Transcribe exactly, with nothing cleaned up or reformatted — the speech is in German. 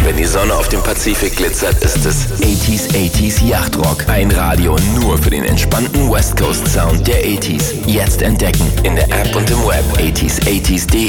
Wenn die Sonne auf dem Pazifik glitzert, ist es achtziger achtziger Yachtrock. Ein Radio nur für den entspannten West Coast Sound der achtziger. Jetzt entdecken in der App und im Web. achtziger achtziger punkt de